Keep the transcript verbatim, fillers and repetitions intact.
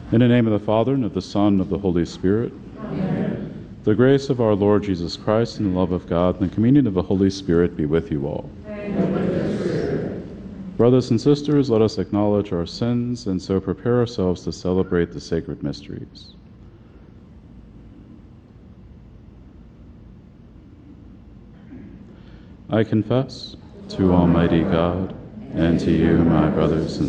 In the name of the Father, and of the Son, and of the Holy Spirit. Amen. The grace of our Lord Jesus Christ, and the love of God, and the communion of the Holy Spirit be with you all. And with your spirit. Brothers and sisters, let us acknowledge our sins, and so prepare ourselves to celebrate the sacred mysteries. I confess to Almighty God, and to you, my brothers and